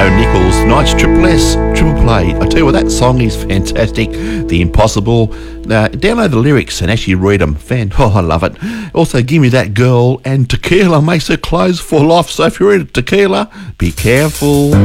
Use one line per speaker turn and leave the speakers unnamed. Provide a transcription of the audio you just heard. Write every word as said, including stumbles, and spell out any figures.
Joe Nichols. Tonight's Triple S, Triple Play. I tell you what, that song is fantastic. The Impossible. Uh, download the lyrics and actually read them. Fan, oh, I love it. Also, Give Me That Girl and Tequila makes her clothes fall off. So if you're into tequila, be careful.